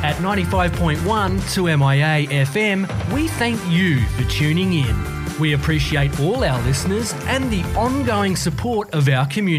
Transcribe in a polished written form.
at 95.1 to MIA FM, we thank you for tuning in. We appreciate all our listeners and the ongoing support of our community.